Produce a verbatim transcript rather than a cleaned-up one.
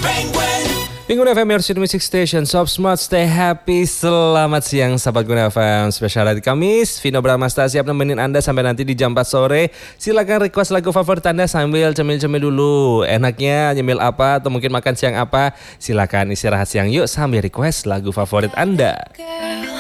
Guna F M, your music station, Sob Smart, stay happy. Selamat siang sahabat Guna F M. Spesial hari Kamis, Vino Bramasta siap nemenin Anda sampai nanti di jam empat sore. Silakan request lagu favorit Anda sambil cemil-cemil dulu. Enaknya nyemil apa atau mungkin makan siang apa? Silakan istirahat siang yuk sambil request lagu favorit Anda.